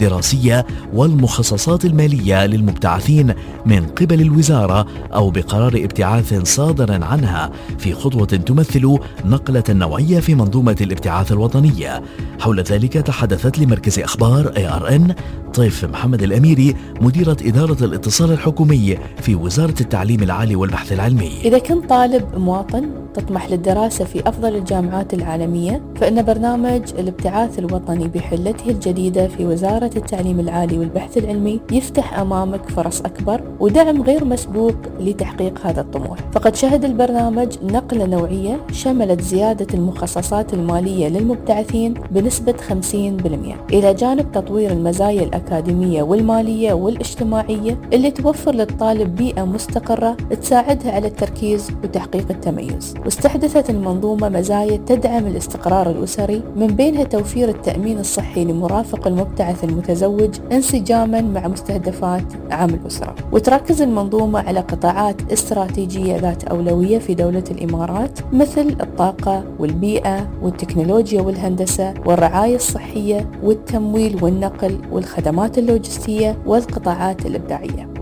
الدراسية والمخصصات المالية للمبتعثين من قبل الوزارة أو بقرار ابتعاث صادر عنها، في خطوة تمثل نقلة نوعية في منظومة الابتعاث الوطنية. حول ذلك تحدثت لمركز أخبار ARN طيف محمد الأميري مديرة إدارة الاتصال الحكومي في وزارة التعليم العالي والبحث العلمي. إذا كنت طالب مواطن تطمح للدراسة في أفضل الجامعات العالمية، فإن برنامج الابتعاث الوطني بحلته الجديدة في وزارة التعليم العالي والبحث العلمي يفتح أمامك فرص أكبر ودعم غير مسبوق لتحقيق هذا الطموح. فقد شهد البرنامج نقلة نوعية شملت زيادة المخصصات المالية للمبتعثين بنسبة 50%، إلى جانب تطوير المزايا الأكاديمية والمالية والاجتماعية اللي توفر للطالب بيئة مستقرة تساعدها على التركيز وتحقيق التميز. واستحدثت المنظومة مزايا تدعم الاستقرار الأسري، من بينها توفير التأمين الصحي لمرافق المبتعث المتزوج انسجاما مع مستهدفات عام الأسرة. وتركز المنظومة على قطاعات استراتيجية ذات أولوية في دولة الإمارات، مثل الطاقة والبيئة والتكنولوجيا والهندسة والرعاية الصحية والتمويل والنقل والخدمات اللوجستية والقطاعات الإبداعية.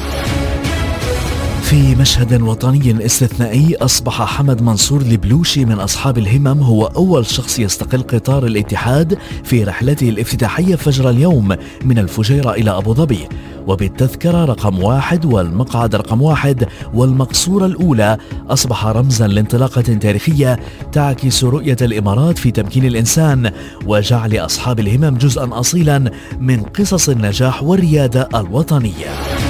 في مشهد وطني استثنائي أصبح حمد منصور البلوشي من أصحاب الهمم هو أول شخص يستقل قطار الاتحاد في رحلته الافتتاحية فجر اليوم من الفجيرة إلى أبو ظبي، وبالتذكرة رقم 1 والمقعد رقم 1 والمقصورة الأولى أصبح رمزا لانطلاقة تاريخية تعكس رؤية الإمارات في تمكين الإنسان وجعل أصحاب الهمم جزءا أصيلا من قصص النجاح والريادة الوطنية.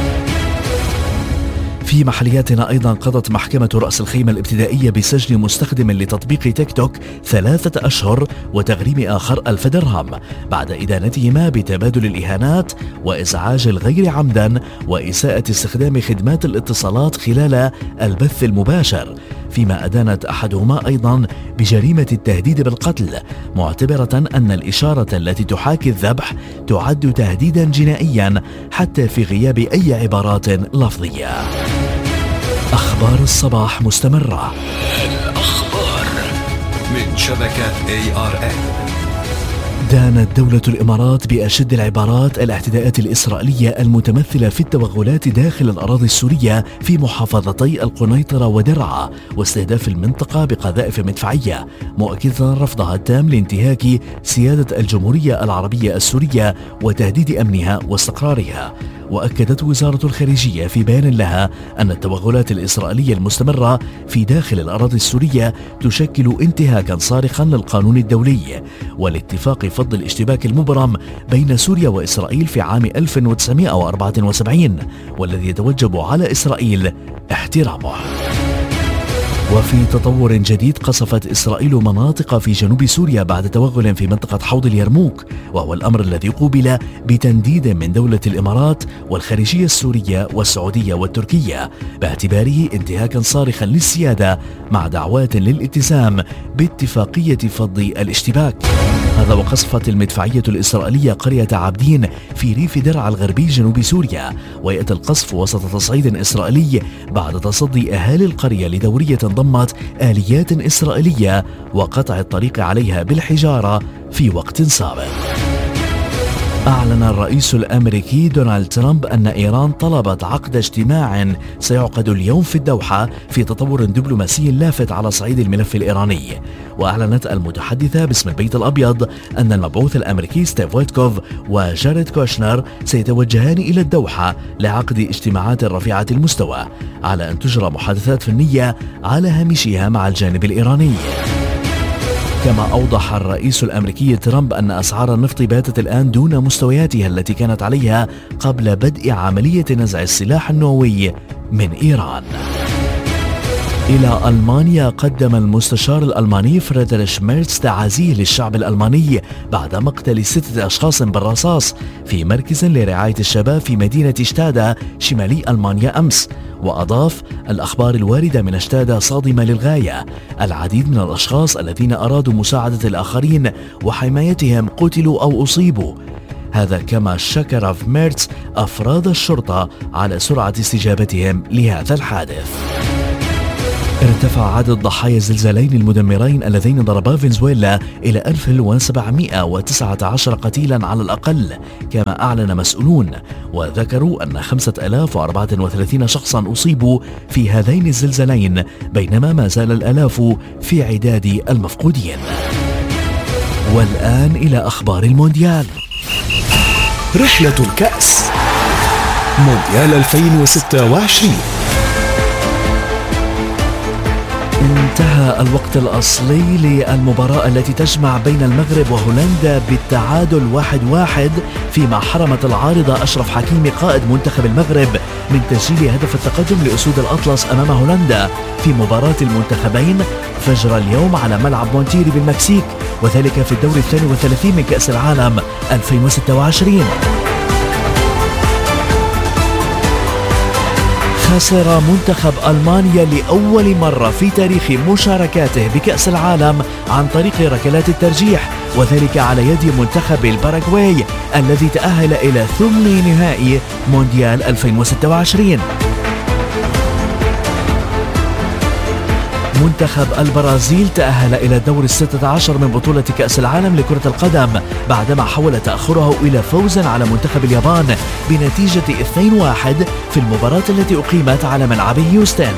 في محلياتنا أيضا قضت محكمة رأس الخيمة الابتدائية بسجن مستخدم لتطبيق تيك توك 3 أشهر وتغريم آخر 1000 درهم بعد إدانتهما بتبادل الإهانات وإزعاج الغير عمدا وإساءة استخدام خدمات الاتصالات خلال البث المباشر، فيما أدانت أحدهما أيضا بجريمة التهديد بالقتل، معتبرة أن الإشارة التي تحاكي الذبح تعد تهديدا جنائيا حتى في غياب أي عبارات لفظية. أخبار الصباح مستمرة. الأخبار من شبكة ARN. دانت دولة الإمارات بأشد العبارات الاعتداءات الإسرائيلية المتمثلة في التوغلات داخل الأراضي السورية في محافظتي القنيطرة ودرعا واستهداف المنطقة بقذائف مدفعية، مؤكدة رفضها التام لانتهاك سيادة الجمهورية العربية السورية وتهديد أمنها واستقرارها. وأكدت وزارة الخارجية في بيان لها أن التوغلات الإسرائيلية المستمرة في داخل الأراضي السورية تشكل انتهاكا صارخا للقانون الدولي والاتفاق فض الاشتباك المبرم بين سوريا وإسرائيل في عام 1974 والذي يتوجب على إسرائيل احترامه. وفي تطور جديد قصفت إسرائيل مناطق في جنوب سوريا بعد توغل في منطقة حوض اليرموك، وهو الأمر الذي قوبل بتنديد من دولة الإمارات والخارجية السورية والسعودية والتركية باعتباره انتهاكا صارخا للسيادة مع دعوات للالتزام باتفاقية فض الاشتباك. هذا وقصفت المدفعية الإسرائيلية قرية عابدين في ريف درعا الغربي جنوب سوريا، ويأتي القصف وسط تصعيد إسرائيلي بعد تصدي أهالي القرية لدورية ضمت آليات إسرائيلية وقطع الطريق عليها بالحجارة في وقت سابق. أعلن الرئيس الأمريكي دونالد ترامب أن إيران طلبت عقد اجتماع سيعقد اليوم في الدوحة في تطور دبلوماسي لافت على صعيد الملف الإيراني. وأعلنت المتحدثة باسم البيت الأبيض أن المبعوث الأمريكي ستيف ويتكوف وجاريد كوشنر سيتوجهان إلى الدوحة لعقد اجتماعات رفيعة المستوى، على أن تجرى محادثات فنية على هامشها مع الجانب الإيراني. كما أوضح الرئيس الأمريكي ترامب أن أسعار النفط باتت الآن دون مستوياتها التي كانت عليها قبل بدء عملية نزع السلاح النووي من إيران. إلى ألمانيا قدم المستشار الألماني فريدريش ميرتز تعازيه للشعب الألماني بعد مقتل 6 أشخاص بالرصاص في مركز لرعاية الشباب في مدينة شتادة شمالي ألمانيا أمس. وأضاف: الأخبار الواردة من شتادة صادمة للغاية، العديد من الأشخاص الذين أرادوا مساعدة الآخرين وحمايتهم قتلوا أو أصيبوا. هذا كما شكر ميرتز أفراد الشرطة على سرعة استجابتهم لهذا الحادث. ارتفع عدد ضحايا الزلزالين المدمرين اللذين ضربا فنزويلا إلى 1719 قتيلا على الأقل، كما أعلن مسؤولون، وذكروا أن 5034 شخصا أصيبوا في هذين الزلزالين، بينما ما زال الآلاف في عداد المفقودين. والآن إلى أخبار المونديال. رحلة الكأس مونديال 2026. انتهى الوقت الأصلي للمباراة التي تجمع بين المغرب وهولندا بالتعادل 1-1، فيما حرمت العارضة أشرف حكيمي قائد منتخب المغرب من تسجيل هدف التقدم لأسود الأطلس أمام هولندا في مباراة المنتخبين فجر اليوم على ملعب مونتيري بالمكسيك، وذلك في الدور 32 من كأس العالم 2026. خسر منتخب ألمانيا لأول مرة في تاريخ مشاركاته بكأس العالم عن طريق ركلات الترجيح، وذلك على يد منتخب الباراغواي الذي تأهل إلى ثمن نهائي مونديال 2026. منتخب البرازيل تأهل إلى الدور 16 من بطولة كأس العالم لكرة القدم بعدما حول تأخره إلى فوز على منتخب اليابان بنتيجة 2-1 في المباراة التي أقيمت على ملعب هيوستن.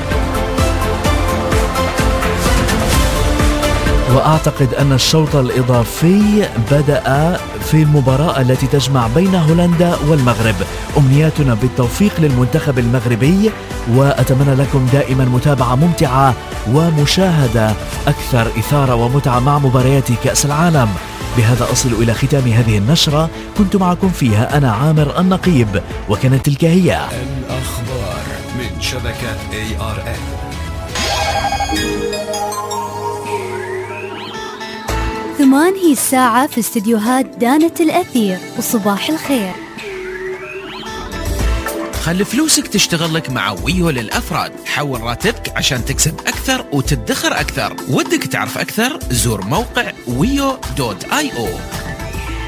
وأعتقد أن الشوط الإضافي بدأ في المباراة التي تجمع بين هولندا والمغرب. أمنياتنا بالتوفيق للمنتخب المغربي، وأتمنى لكم دائما متابعة ممتعة ومشاهدة أكثر إثارة ومتعة مع مباريات كأس العالم. بهذا أصل إلى ختام هذه النشرة، كنت معكم فيها أنا عامر النقيب، وكانت تلك هي الأخبار من شبكة ARN. ثمان هي الساعة في استديوهات دانة الأثير، وصباح الخير. خلي فلوسك تشتغل لك مع ويو للأفراد. حول راتبك عشان تكسب أكثر وتدخر أكثر. ودك تعرف أكثر؟ زور موقع wiyo.io.